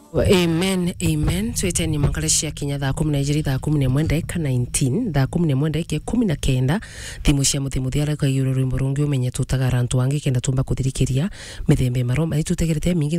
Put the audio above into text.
Amen, amen. Tweteni mwangaleshia kinya thaa 12 thaa 11 dakika 19 thaa 11 dakika 19 thimu cia muthimuthi araka yuro rwimbo rungi umenye tutaga arantu wangi kenda tumba kuthirikiria mithembe maroma itutegerete mingi